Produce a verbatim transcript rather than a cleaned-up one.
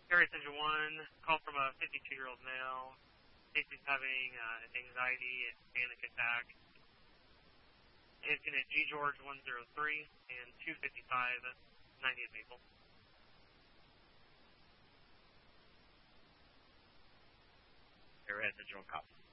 Area Central one, call from a fifty-two-year-old male. Casey's having uh, an anxiety and panic attack. It's in at G George one zero three and two fifty-five ninetieth Maple. Area Central, copy.